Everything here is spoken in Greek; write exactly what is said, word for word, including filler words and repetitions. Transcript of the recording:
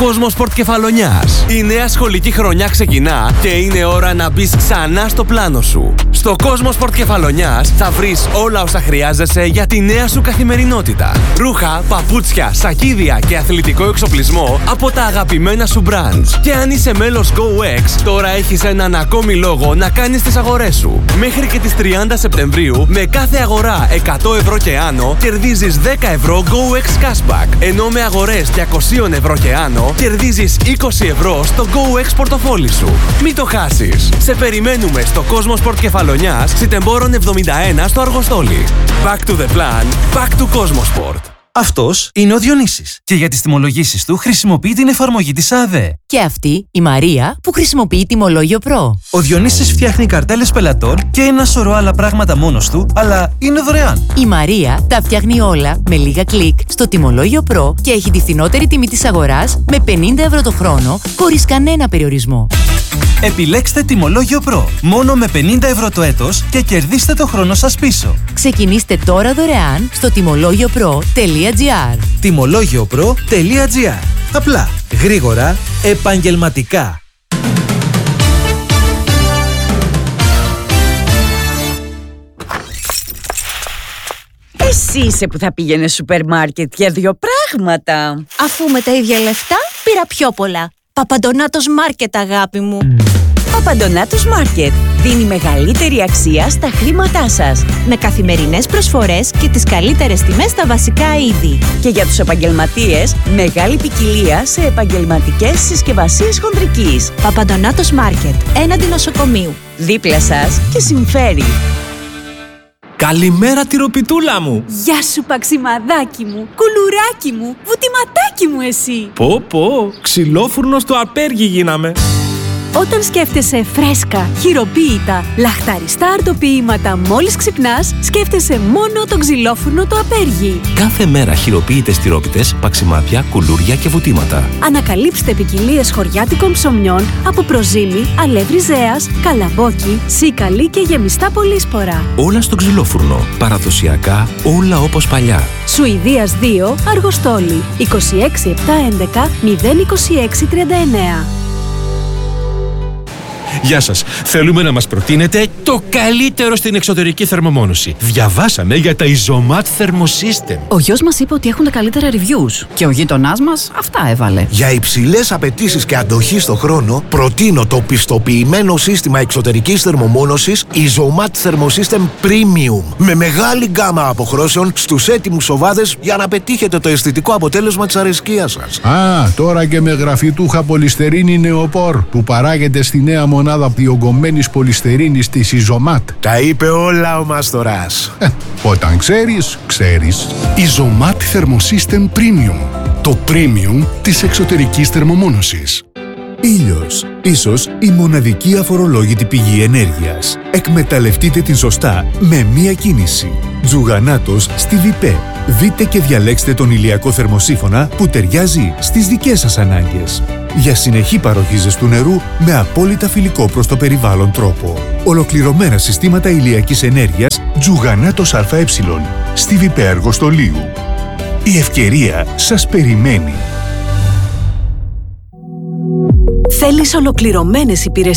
Κόσμοσπορτ Κεφαλονιάς. Η νέα σχολική χρονιά ξεκινά και είναι ώρα να μπεις ξανά στο πλάνο σου. Στο Κόσμοσπορτ Κεφαλονιάς θα βρεις όλα όσα χρειάζεσαι για τη νέα σου καθημερινότητα. Ρούχα, παπούτσια, σακίδια και αθλητικό εξοπλισμό από τα αγαπημένα σου brands. Και αν είσαι μέλος GoEx, τώρα έχεις έναν ακόμη λόγο να κάνεις τις αγορές σου. Μέχρι και τις τριάντα Σεπτεμβρίου, με κάθε αγορά εκατό ευρώ και άνω, κερδίζεις δέκα ευρώ GoEx Cashback. Ενώ με αγορές διακόσια ευρώ και άνω, κερδίζεις είκοσι ευρώ στο GoEx πορτοφόλι σου. Μην το χάσεις. Σε περιμένουμε στο Κόσμοσπορτ Κεφαλονιάς, Σιτεμπόρων εβδομήντα ένα στο Αργοστόλι. Back to the plan, back to Κόσμοσπορτ. Αυτός είναι ο Διονύσης και για τις τιμολογήσεις του χρησιμοποιεί την εφαρμογή της ΑΔΕ. Και αυτή η Μαρία που χρησιμοποιεί τιμολόγιο Pro. Ο Διονύσης φτιάχνει καρτέλες πελατών και ένα σωρό άλλα πράγματα μόνος του, αλλά είναι δωρεάν. Η Μαρία τα φτιάχνει όλα με λίγα κλικ στο τιμολόγιο Pro και έχει τη φθηνότερη τιμή της αγοράς με πενήντα ευρώ το χρόνο, χωρίς κανένα περιορισμό. Επιλέξτε τιμολόγιο Pro μόνο με πενήντα ευρώ το έτος και κερδίστε το χρόνο σας πίσω. Ξεκινήστε τώρα δωρεάν στο τιμολόγιο προ τελεία τζι άρ. τιμολόγιο προ τελεία τζι άρ. Απλά, γρήγορα, επαγγελματικά. Εσύ είσαι που θα πήγαινε σούπερ μάρκετ για δύο πράγματα. Αφού με τα ίδια λεφτά πήρα πιο πολλά. Παπαντονάτος Μάρκετ, αγάπη μου. Παπαντονάτος Μάρκετ δίνει μεγαλύτερη αξία στα χρήματά σας. Με καθημερινές προσφορές και τις καλύτερες τιμές στα βασικά είδη. Και για τους επαγγελματίες, μεγάλη ποικιλία σε επαγγελματικές συσκευασίες χοντρικής. Παπαντονάτος Μάρκετ, έναντι νοσοκομείου. Δίπλα σας και συμφέρει. Καλημέρα τυροπιτούλα μου! Γεια σου παξιμαδάκι μου, κουλουράκι μου, βουτυματάκι μου εσύ! Πω πω, ξυλόφουρνο στο απέργι γίναμε! Όταν σκέφτεσαι φρέσκα, χειροποίητα, λαχταριστά αρτοποιήματα μόλις ξυπνάς, σκέφτεσαι μόνο το ξυλόφουρνο το απέργι. Κάθε μέρα χειροποίητες τυρόπιτες, παξιμάδια, κουλούρια και βουτήματα. Ανακαλύψτε ποικιλίες χωριάτικων ψωμιών από προζύμι, αλεύρι ζέας, καλαμπόκι, σίκαλη και γεμιστά πολύσπορα. Όλα στο ξυλόφουρνο. Παραδοσιακά, όλα όπως παλιά. Σουηδίας δύο, Αργοστόλι, είκοσι έξι επτακόσια έντεκα μηδέν είκοσι έξι τριάντα εννέα. Γεια σας. Θέλουμε να μας προτείνετε το καλύτερο στην εξωτερική θερμομόνωση. Διαβάσαμε για τα Isomat Thermosystem. Ο γιος μας είπε ότι έχουν τα καλύτερα reviews και ο γείτονάς μας αυτά έβαλε. Για υψηλές απαιτήσεις και αντοχή στο χρόνο, προτείνω το πιστοποιημένο σύστημα εξωτερικής θερμομόνωσης Isomat Thermosystem Premium. Με μεγάλη γκάμα αποχρώσεων στους έτοιμους σοβάδες για να πετύχετε το αισθητικό αποτέλεσμα της αρεσκίας σας. Α, τώρα και με γραφιτούχα πολυστερίνη νεοπόρ που παράγεται στη νέα μονάδα διογκωμένης πολυστερίνης της Isomat. Τα είπε όλα ο Μάστορας. Ε, όταν ξέρεις, ξέρεις. Isomat Thermosystem Premium. Το premium της εξωτερικής θερμομόνωσης. Ήλιος. Ίσως η μοναδική αφορολόγητη πηγή ενέργειας. Εκμεταλλευτείτε την σωστά με μία κίνηση. Τζουγανάτος στη ΒΙΠΕ. Δείτε και διαλέξτε τον ηλιακό θερμοσύφωνα που ταιριάζει στις δικές σας ανάγκες. Για συνεχή παροχή ζεστού νερού με απόλυτα φιλικό προς το περιβάλλον τρόπο. Ολοκληρωμένα συστήματα ηλιακής ενέργειας Τζουγανάτος ΑΕ στη ΒΙΠΕ Αργοστολίου. Η ευκαιρία σας περιμένει. Θέλεις ολοκληρωμένες υπηρεσίες?